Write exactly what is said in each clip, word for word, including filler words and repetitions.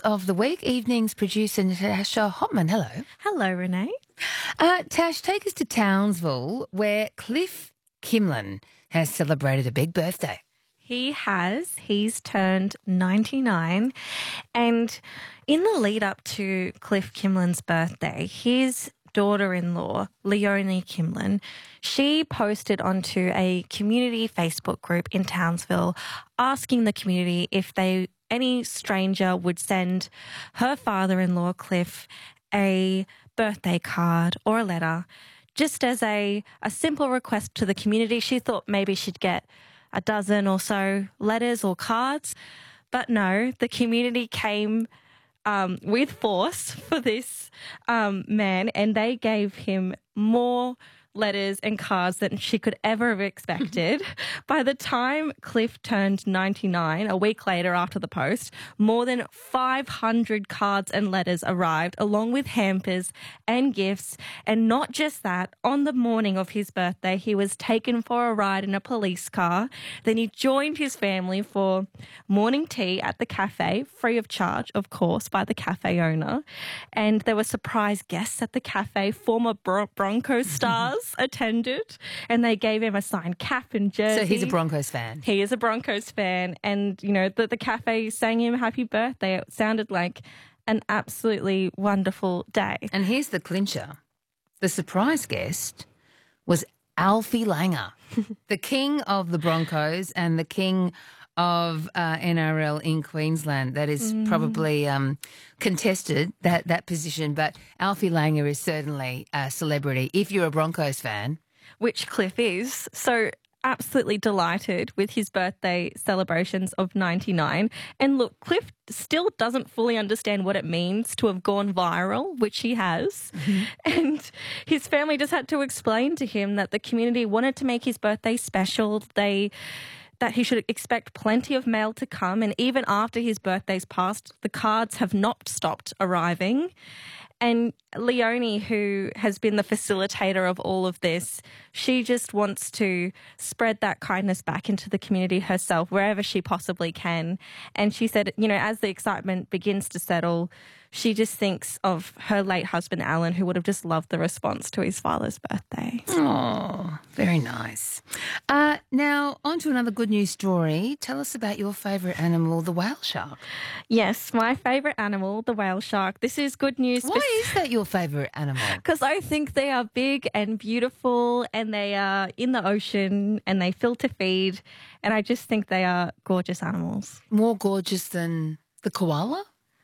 of the week. Evenings producer Natasha Hotman. Hello. Hello, Renee. Uh, Tash, take us to Townsville, where Cliff Kimlin has celebrated a big birthday. He has. He's turned ninety-nine. And in the lead up to Cliff Kimlin's birthday, his daughter-in-law, Leonie Kimlin, she posted onto a community Facebook group in Townsville asking the community if they any stranger would send her father-in-law, Cliff, a birthday card or a letter, just as a, a simple request to the community. She thought maybe she'd get a dozen or so letters or cards, but no, the community came um, with force for this um, man, and they gave him more letters and cards than she could ever have expected. By the time Cliff turned ninety-nine, a week later after the post, more than five hundred cards and letters arrived, along with hampers and gifts. And not just that, on the morning of his birthday, he was taken for a ride in a police car. Then he joined his family for morning tea at the cafe, free of charge, of course, by the cafe owner. And there were surprise guests at the cafe, former Bron- Broncos stars attended, and they gave him a signed cap and jersey. So he's a Broncos fan. He is a Broncos fan, and you know the, the cafe sang him happy birthday. It sounded like an absolutely wonderful day. And here's the clincher. The surprise guest was Alfie Langer, the king of the Broncos and the king of uh, N R L in Queensland. That is mm. probably um, contested, that, that position, but Alfie Langer is certainly a celebrity if you're a Broncos fan. Which Cliff is. So absolutely delighted with his birthday celebrations of ninety-nine. And look, Cliff still doesn't fully understand what it means to have gone viral, which he has. Mm-hmm. And his family just had to explain to him that the community wanted to make his birthday special. They... that he should expect plenty of mail to come, and even after his birthday's passed, the cards have not stopped arriving. And Leonie, who has been the facilitator of all of this, she just wants to spread that kindness back into the community herself, wherever she possibly can. And she said, you know, as the excitement begins to settle, she just thinks of her late husband, Alan, who would have just loved the response to his father's birthday. Oh, very nice. Uh, now, on to another good news story. Tell us about your favourite animal, the whale shark. Yes, my favourite animal, the whale shark. This is good news. Why is that your favourite animal? Because I think they are big and beautiful, and they are in the ocean, and they filter feed, and I just think they are gorgeous animals. More gorgeous than the koala?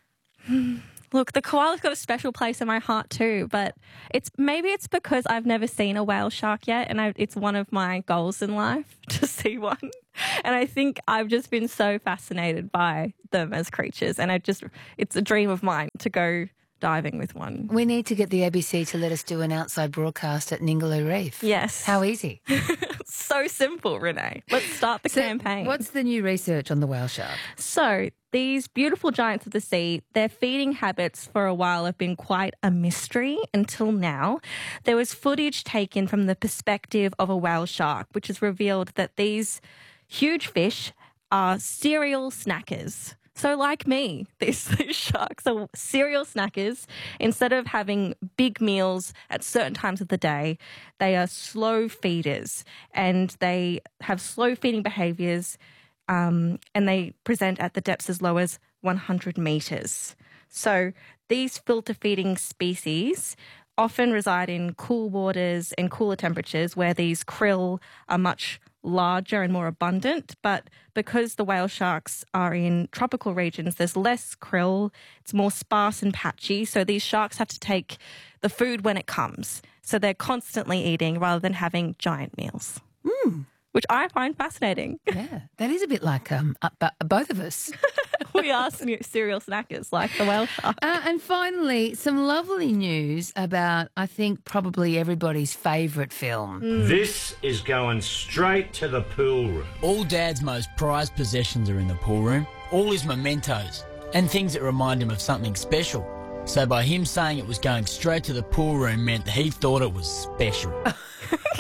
Look, the koala's got a special place in my heart too, but it's maybe it's because I've never seen a whale shark yet, and I, it's one of my goals in life to see one. And I think I've just been so fascinated by them as creatures, and I just it's a dream of mine to go diving with one. We need to get the A B C to let us do an outside broadcast at Ningaloo Reef. Yes. How easy. So simple, Renee. Let's start the so campaign. What's the new research on the whale shark? So these beautiful giants of the sea, their feeding habits for a while have been quite a mystery until now. There was footage taken from the perspective of a whale shark, which has revealed that these huge fish are serial snackers. So like me, these, these sharks are serial snackers. Instead of having big meals at certain times of the day, they are slow feeders, and they have slow feeding behaviours, um, and they present at the depths as low as one hundred metres. So these filter feeding species often reside in cool waters and cooler temperatures where these krill are much larger and more abundant, but because the whale sharks are in tropical regions, there's less krill, it's more sparse and patchy, so these sharks have to take the food when it comes. So they're constantly eating rather than having giant meals. Mm. Which I find fascinating. Yeah, that is a bit like um, uh, both of us. We are serial snackers like the whale shark. Uh, and finally, some lovely news about, I think, probably everybody's favourite film. Mm. This is going straight to the pool room. All Dad's most prized possessions are in the pool room. All his mementos and things that remind him of something special. So by him saying it was going straight to the pool room meant that he thought it was special.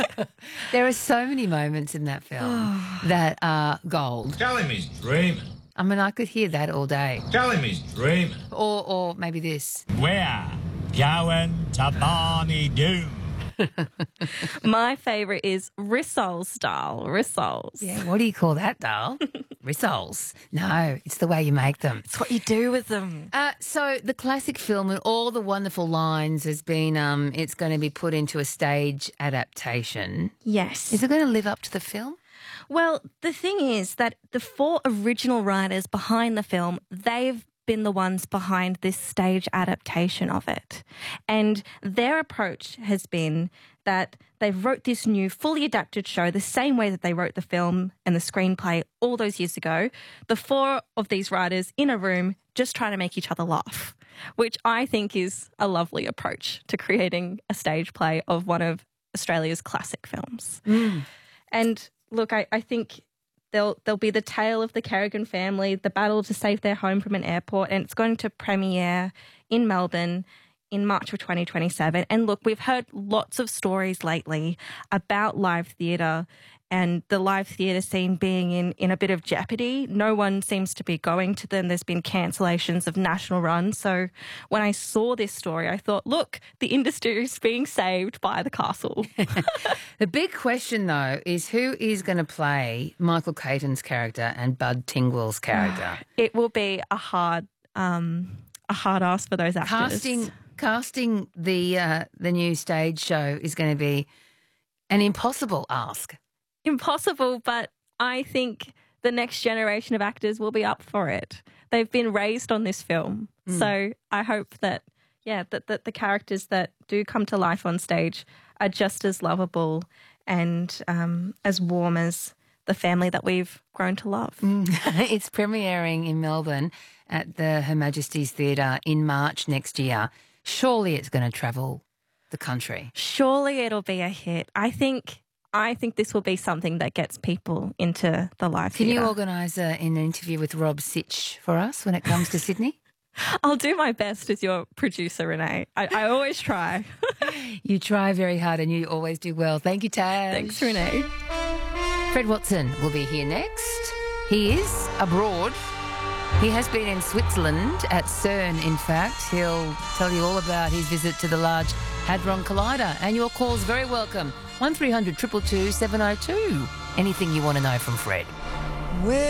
There are so many moments in that film that are gold. Tell him he's dreaming. I mean, I could hear that all day. Tell him he's dreaming. Or, or maybe this. We're going to Barney Doon. My favourite is rissoles, Dal. Rissoles. Yeah, what do you call that, Dal? Rissoles. No, it's the way you make them. It's what you do with them. Uh, so the classic film and all the wonderful lines has been, um, it's going to be put into a stage adaptation. Yes. Is it going to live up to the film? Well, the thing is that the four original writers behind the film, they've been the ones behind this stage adaptation of it. And their approach has been that they wrote this new fully adapted show the same way that they wrote the film and the screenplay all those years ago. The four of these writers in a room just trying to make each other laugh, which I think is a lovely approach to creating a stage play of one of Australia's classic films. Mm. And look, I, I think There'll, there'll be the tale of the Kerrigan family, the battle to save their home from an airport, and it's going to premiere in Melbourne in March of twenty twenty-seven. And look, we've heard lots of stories lately about live theatre and the live theatre scene being in, in a bit of jeopardy. No one seems to be going to them. There's been cancellations of national runs. So when I saw this story, I thought, look, the industry is being saved by the castle. The big question, though, is who is going to play Michael Caton's character and Bud Tingwell's character? It will be a hard um, a hard ask for those actors. Casting casting the uh, the new stage show is going to be an impossible ask. Impossible, but I think the next generation of actors will be up for it. They've been raised on this film. Mm. So I hope that, yeah, that, that the characters that do come to life on stage are just as lovable and um, as warm as the family that we've grown to love. Mm. It's premiering in Melbourne at the Her Majesty's Theatre in March next year. Surely it's going to travel the country. Surely it'll be a hit. I think... I think this will be something that gets people into the live Can theatre. you organise a, an interview with Rob Sitch for us when it comes to Sydney? I'll do my best as your producer, Renee. I, I always try. You try very hard and you always do well. Thank you, Taj. Thanks, Renee. Fred Watson will be here next. He is abroad. He has been in Switzerland at CERN, in fact. He'll tell you all about his visit to the Large Hadron Collider. And your call's very welcome. one three hundred two two two seven oh two. Anything you want to know from Fred.